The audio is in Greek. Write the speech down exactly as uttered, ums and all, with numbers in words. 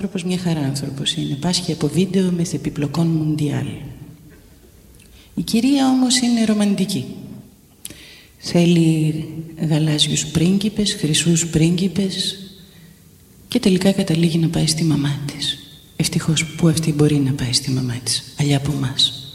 άνθρωπος, μια χαρά άνθρωπος είναι. Πάσχει από βίντεο με επιπλοκών μουντιάλ. Η κυρία όμως είναι ρομαντική. Θέλει γαλάζιους πρίγκιπες, χρυσούς πρίγκιπες και τελικά καταλήγει να πάει στη μαμά της. Ευτυχώς που αυτή μπορεί να πάει στη μαμά της, αλλιά από εμάς.